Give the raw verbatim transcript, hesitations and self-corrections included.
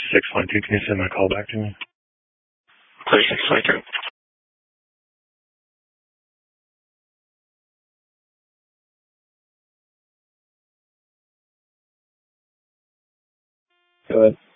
six one two. Can you send my call back to me? Clear six one two. Go ahead.